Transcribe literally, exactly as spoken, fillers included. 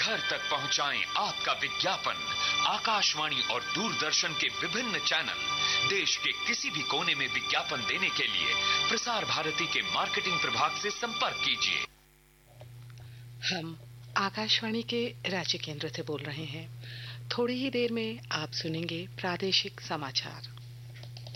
घर तक पहुंचाएं आपका विज्ञापन। आकाशवाणी और दूरदर्शन के विभिन्न चैनल देश के किसी भी कोने में विज्ञापन देने के लिए प्रसार भारती के मार्केटिंग प्रभाग से संपर्क कीजिए। हम आकाशवाणी के रांची केंद्र से बोल रहे हैं। थोड़ी ही देर में आप सुनेंगे प्रादेशिक समाचार।